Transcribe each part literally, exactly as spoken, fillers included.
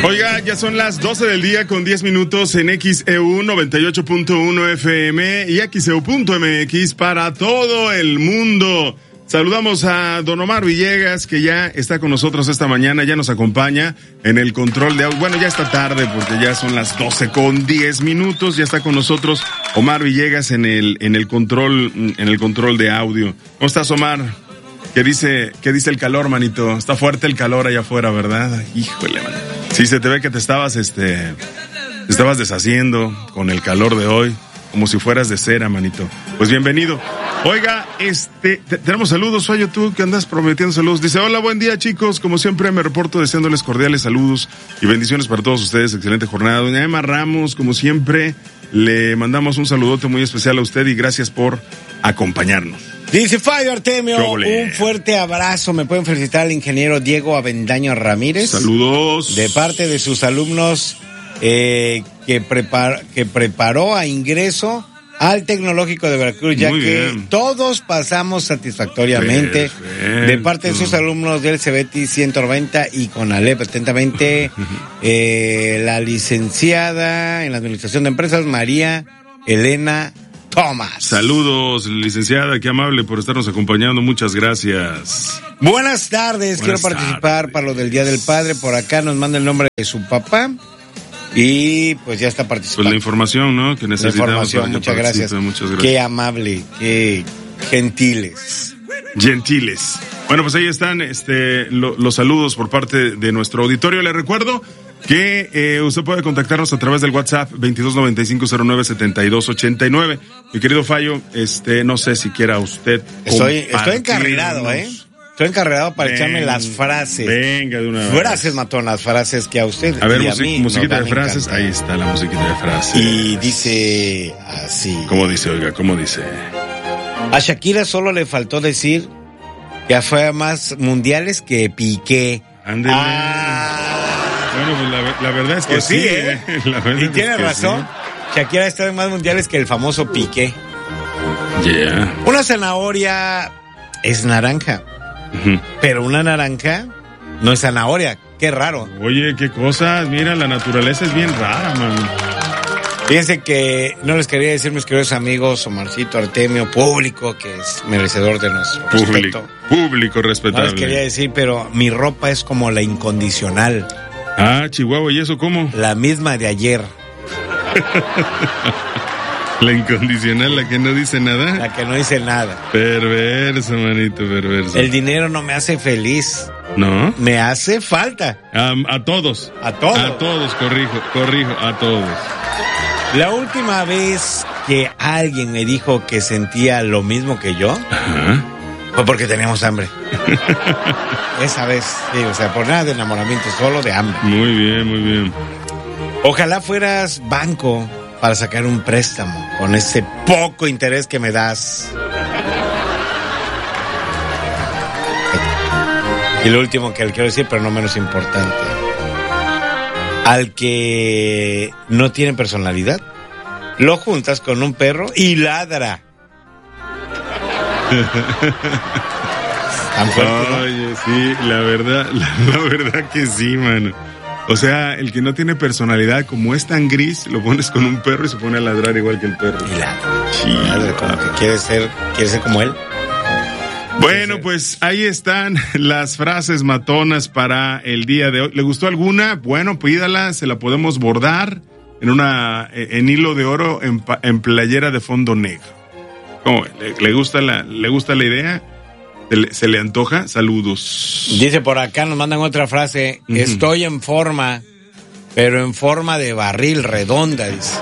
Oiga, ya son las doce del día con diez minutos en X E U noventa y ocho punto uno F M y X E U punto M X para todo el mundo. Saludamos a Don Omar Villegas, que ya está con nosotros esta mañana, ya nos acompaña en el control de audio. Bueno, ya está tarde porque ya son las doce con diez minutos, ya está con nosotros Omar Villegas en el en el control en el control de audio. ¿Cómo estás, Omar? ¿Qué dice qué dice el calor, manito? Está fuerte el calor allá afuera, ¿verdad? Híjole, man. Sí, se te ve que te estabas este te estabas deshaciendo con el calor de hoy, como si fueras de cera, manito. Pues bienvenido. Oiga, este, te, tenemos saludos, Fallo, tú que andas prometiendo saludos. Dice, hola, buen día, chicos. Como siempre me reporto deseándoles cordiales saludos y bendiciones para todos ustedes. Excelente jornada. Doña Emma Ramos, como siempre, le mandamos un saludote muy especial a usted y gracias por acompañarnos. Dice Fallo Artemio, un fuerte abrazo. Me pueden felicitar al ingeniero Diego Avendaño Ramírez. Saludos. De parte de sus alumnos eh, que, prepar, que preparó a ingreso al Tecnológico de Veracruz, ya Muy que bien. todos pasamos satisfactoriamente. Perfecto. De parte de sus alumnos del CEBETI ciento noventa y CONALEP atentamente, eh, la licenciada en la Administración de Empresas, María Elena Tomás. Saludos, licenciada, qué amable por estarnos acompañando, muchas gracias. Buenas tardes, Buenas quiero participar tardes. para lo del Día del Padre. Por acá nos manda el nombre de su papá y pues ya está participando. Pues la información, ¿no? Que La necesitamos. información, para que muchas gracias. participe. Muchas gracias. Qué amable, qué gentiles. Gentiles. Bueno, pues ahí están este lo, los saludos por parte de nuestro auditorio. Le recuerdo que eh, usted puede contactarnos a través del WhatsApp veintidós noventa y cinco cero nueve setenta y dos ochenta y nueve. Mi querido Fallo, este, no sé si quiera usted Estoy, estoy compartirnos. encarrilado, ¿eh? Estoy encarrilado para Ven, echarme las frases. Venga, de una vez. Frases, matón, las frases que a usted A ver, y a music- mí musiquita nos de van a frases. encantar. Ahí está la musiquita de frases. Y dice así. ¿Cómo dice, oiga? ¿Cómo dice? A Shakira solo le faltó decir que fue a más mundiales que Piqué. Ándele. Ah, Bueno, pues la, la verdad es que pues sí, sí, ¿eh? La verdad Y es tiene que razón. Shakira ha estado en más mundiales que el famoso Piqué. Sí. Yeah. Una zanahoria es naranja, Ujú. pero una naranja no es zanahoria. Qué raro. Oye, qué cosas. Mira, la naturaleza es bien rara, man. Fíjense que no les quería decir, mis queridos amigos, Omarcito, Artemio, público, que es merecedor de nuestro Público, respeto. público No respetable. les quería decir, pero mi ropa es como la incondicional, Ah, Chihuahua, ¿y eso cómo? la misma de ayer, La incondicional, la que no dice nada. la que no dice nada. Perverso, manito, perverso. El dinero no me hace feliz, ¿No? me hace falta. A, a todos. A todos. A todos, corrijo, corrijo, a todos. La última vez que alguien me dijo que sentía lo mismo que yo, Ajá. fue porque teníamos hambre. Esa vez, sí, o sea, por nada de enamoramiento, solo de hambre. Muy bien, muy bien. Ojalá fueras banco para sacar un préstamo con ese poco interés que me das. Y lo último que le quiero decir, pero no menos importante. Al que no tiene personalidad, lo juntas con un perro y ladra. Tan fuerte, ¿no? Oye, sí, la verdad, la, la verdad que sí, mano. O sea, el que no tiene personalidad, como es tan gris, lo pones con un perro y se pone a ladrar igual que el perro. Y ladra. Sí, Ladra, como que quiere ser, quiere ser como él. bueno, pues ahí están las frases matonas para el día de hoy. ¿Le gustó alguna? Bueno, pídala, se la podemos bordar en una en hilo de oro en, pa- en playera de fondo negro. ¿Cómo ve? ¿Le, le gusta la le gusta la idea? ¿Se le, se le antoja? Saludos. Dice por acá, nos mandan otra frase. Ujú. Estoy en forma, pero en forma de barril redonda, dice.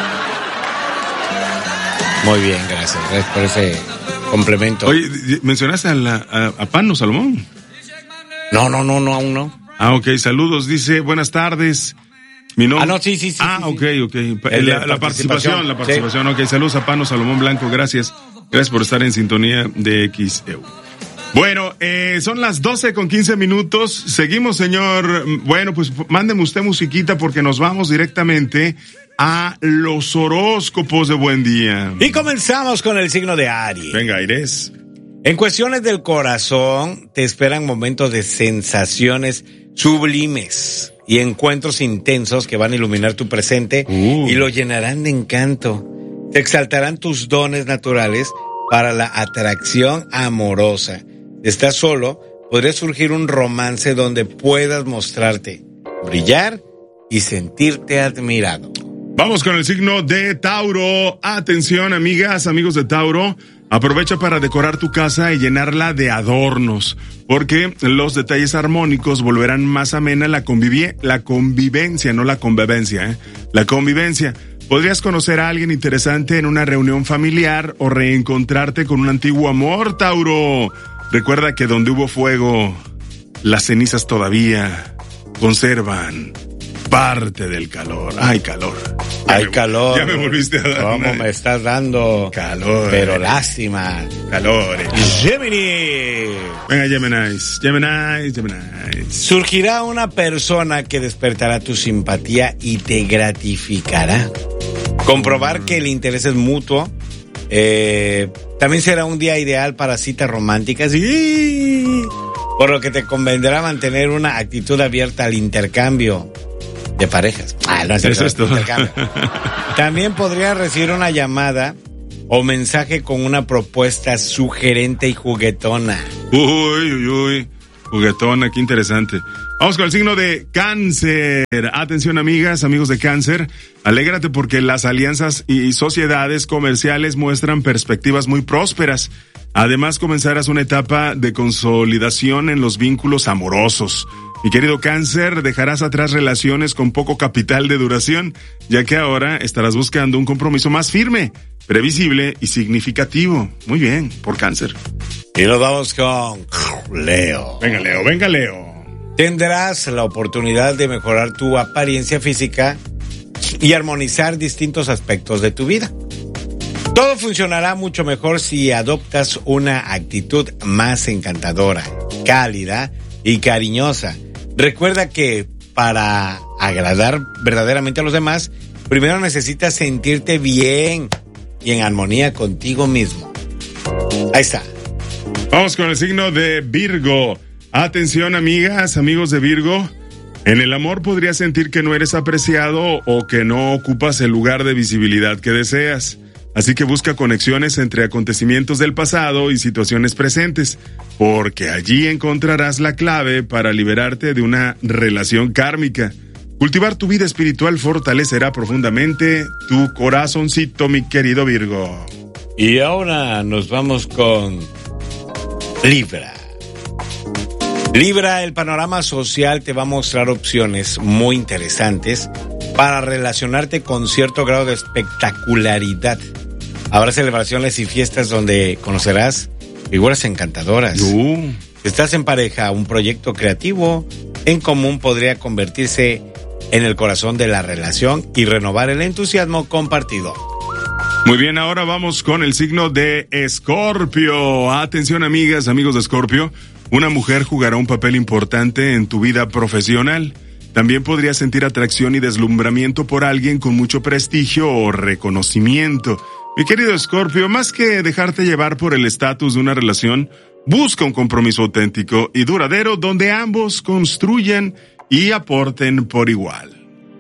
Muy bien, gracias. Gracias por ese complemento. Oye, di- mencionaste a, la, a, a Pano Salomón. No, no, no, no, aún no. Ah, ok, saludos. Dice, buenas tardes. Mi nombre... Ah, no, sí, sí, sí. Ah, sí, ok, sí. ok. Pa- El de La, la participación, participación, la participación. Ok, saludos a Pano Salomón Blanco, gracias. Gracias por estar en sintonía de X E U. Bueno, eh, son las doce con quince minutos. Seguimos, señor. Bueno, pues mándeme usted musiquita porque nos vamos directamente a los horóscopos de buen día. Y comenzamos con el signo de Aries. Venga, Aires. En cuestiones del corazón, te esperan momentos de sensaciones sublimes y encuentros intensos que van a iluminar tu presente uh. y lo llenarán de encanto. Te exaltarán tus dones naturales para la atracción amorosa. Si estás solo, podría surgir un romance donde puedas mostrarte, brillar y sentirte admirado. Vamos con el signo de Tauro. Atención, amigas, amigos de Tauro. Aprovecha para decorar tu casa y llenarla de adornos, porque los detalles armónicos volverán más amena la, convivi- la convivencia, no la convivencia, ¿eh? La convivencia. Podrías conocer a alguien interesante en una reunión familiar o reencontrarte con un antiguo amor, Tauro. Recuerda que donde hubo fuego, las cenizas todavía conservan parte del calor. ¡Ay, calor! ¡Ay, calor! Ya me volviste a dar. ¿Cómo me estás dando? Calor. Pero lástima. Calor. Gemini. Venga, Geminis. Geminis, Geminis. Surgirá una persona que despertará tu simpatía y te gratificará. Comprobar que el interés es mutuo. Eh, también será un día ideal para citas románticas. Y por lo que te convendrá mantener una actitud abierta al intercambio de parejas. Ah, no es eso es todo. También podría recibir una llamada o mensaje con una propuesta sugerente y juguetona. Uy, uy, uy. Juguetona, qué interesante. Vamos con el signo de Cáncer. Atención, amigas, amigos de Cáncer. Alégrate porque las alianzas y sociedades comerciales muestran perspectivas muy prósperas. Además, comenzarás una etapa de consolidación en los vínculos amorosos. Mi querido Cáncer, dejarás atrás relaciones con poco capital de duración, ya que ahora estarás buscando un compromiso más firme, previsible y significativo. Muy bien, por Cáncer. Y nos vamos con Leo. Venga, Leo, venga, Leo. Tendrás la oportunidad de mejorar tu apariencia física y armonizar distintos aspectos de tu vida. Todo funcionará mucho mejor si adoptas una actitud más encantadora, cálida y cariñosa. Recuerda que para agradar verdaderamente a los demás, primero necesitas sentirte bien y en armonía contigo mismo. Ahí está. Vamos con el signo de Virgo. Atención, amigas, amigos de Virgo. En el amor podrías sentir que no eres apreciado o que no ocupas el lugar de visibilidad que deseas. Así que busca conexiones entre acontecimientos del pasado y situaciones presentes, porque allí encontrarás la clave para liberarte de una relación kármica. Cultivar tu vida espiritual fortalecerá profundamente tu corazoncito, mi querido Virgo. Y ahora nos vamos con Libra. Libra, el panorama social te va a mostrar opciones muy interesantes para relacionarte con cierto grado de espectacularidad. Habrá celebraciones y fiestas donde conocerás figuras encantadoras. Uh. Si estás en pareja, un proyecto creativo en común podría convertirse en el corazón de la relación y renovar el entusiasmo compartido. Muy bien, ahora vamos con el signo de Escorpio. Atención, amigas, amigos de Escorpio. Una mujer jugará un papel importante en tu vida profesional. También podrías sentir atracción y deslumbramiento por alguien con mucho prestigio o reconocimiento. Mi querido Escorpio, más que dejarte llevar por el estatus de una relación, busca un compromiso auténtico y duradero donde ambos construyan y aporten por igual.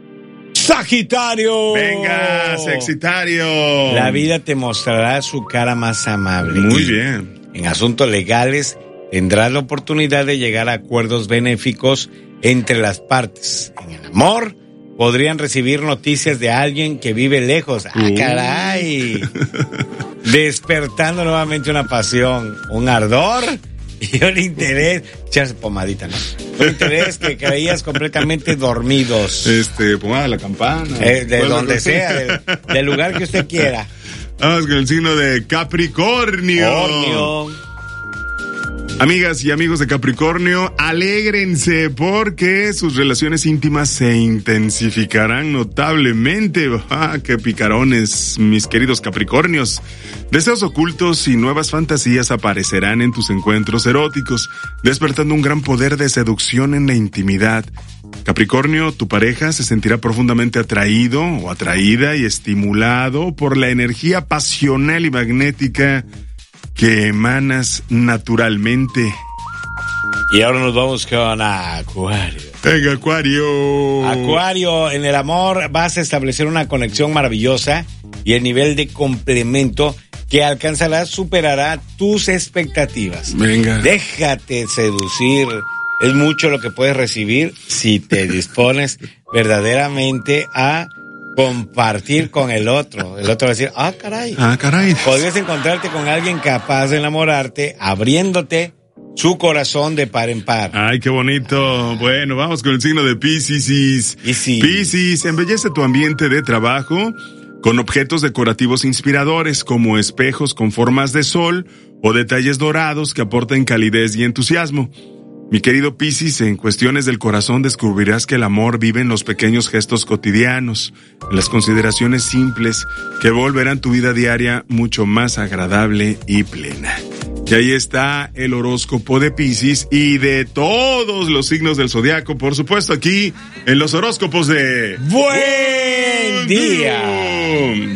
¡Sagitario! Venga, Sagitario. La vida te mostrará su cara más amable. Muy y bien. En asuntos legales tendrás la oportunidad de llegar a acuerdos benéficos entre las partes. En el amor podrían recibir noticias de alguien que vive lejos. ¡Ah, uh. caray! Despertando nuevamente una pasión, un ardor y un interés. Echarse pomadita, ¿no? Un interés que creías completamente dormidos. Este, pomada de la campana. Eh, de donde sea, de, del lugar que usted quiera. Vamos con el signo de Capricornio. Cornio. Amigas y amigos de Capricornio, alégrense porque sus relaciones íntimas se intensificarán notablemente. ¡Ah, qué picarones, mis queridos Capricornios! Deseos ocultos y nuevas fantasías aparecerán en tus encuentros eróticos, despertando un gran poder de seducción en la intimidad. Capricornio, tu pareja se sentirá profundamente atraído o atraída y estimulado por la energía pasional y magnética que emanas naturalmente. Y ahora nos vamos con Acuario. Venga, Acuario. Acuario, en el amor vas a establecer una conexión maravillosa y el nivel de complemento que alcanzarás superará tus expectativas. Venga. Déjate seducir. Es mucho lo que puedes recibir si te dispones verdaderamente a compartir con el otro. El otro va a decir, ah, caray. Ah, caray. Podrías encontrarte con alguien capaz de enamorarte, abriéndote su corazón de par en par. Ay, qué bonito. Bueno, vamos con el signo de Piscis. Piscis. Piscis, embellece tu ambiente de trabajo con objetos decorativos inspiradores como espejos con formas de sol o detalles dorados que aporten calidez y entusiasmo. Mi querido Piscis, en cuestiones del corazón descubrirás que el amor vive en los pequeños gestos cotidianos, en las consideraciones simples que volverán tu vida diaria mucho más agradable y plena. Y ahí está el horóscopo de Piscis y de todos los signos del zodiaco, por supuesto, aquí en los horóscopos de Buen Día.